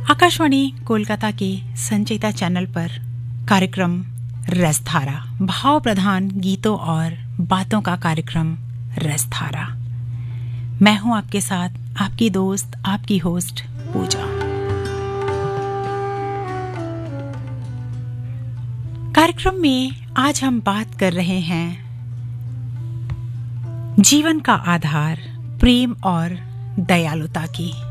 आकाशवाणी कोलकाता के संचिता चैनल पर कार्यक्रम रसधारा, भाव प्रधान गीतों और बातों का कार्यक्रम रसधारा। मैं हूं आपके साथ आपकी दोस्त, आपकी होस्ट पूजा। कार्यक्रम में आज हम बात कर रहे हैं जीवन का आधार प्रेम और दयालुता की।